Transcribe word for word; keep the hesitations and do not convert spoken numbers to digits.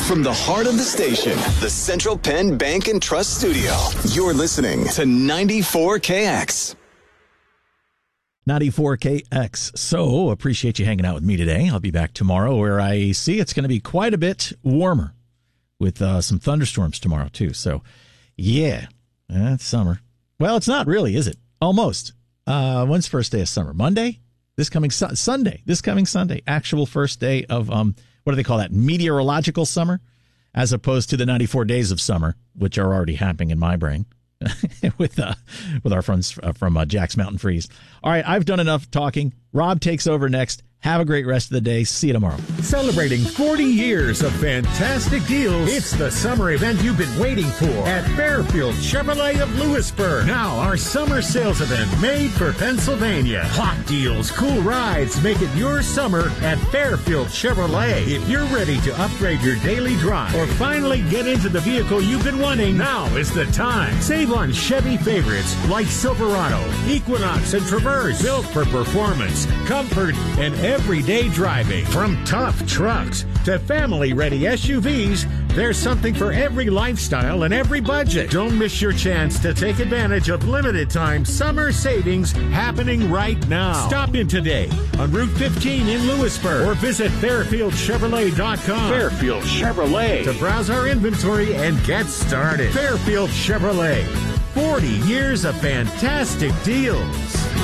From the heart of the station, the Central Penn Bank and Trust Studio, you're listening to ninety-four K X. ninety-four K X. So, appreciate you hanging out with me today. I'll be back tomorrow where I see it's going to be quite a bit warmer with uh, some thunderstorms tomorrow, too. So, yeah, that's summer. Well, it's not really, is it? Almost. Uh, when's the first day of summer? Monday? This coming su- Sunday. This coming Sunday. Actual first day of, um, what do they call that? Meteorological summer, as opposed to the ninety-four days of summer, which are already happening in my brain. with uh, with our friends from uh, Jack's Mountain Freeze. All right, I've done enough talking. Rob takes over next. Have a great rest of the day. See you tomorrow. Celebrating forty years of fantastic deals. It's the summer event you've been waiting for at Fairfield Chevrolet of Lewisburg. Now, our summer sales event made for Pennsylvania. Hot deals, cool rides. Make it your summer at Fairfield Chevrolet. If you're ready to upgrade your daily drive or finally get into the vehicle you've been wanting, now is the time. Save on Chevy favorites like Silverado, Equinox, and Traverse. Built for performance, comfort, and everyday driving. From tough trucks to family-ready S U Vs, there's something for every lifestyle and every budget. Don't miss your chance to take advantage of limited-time summer savings happening right now. Stop in today on Route fifteen in Lewisburg or visit Fairfield Chevrolet dot com. Fairfield Chevrolet to browse our inventory and get started. Fairfield Chevrolet, forty years of fantastic deals.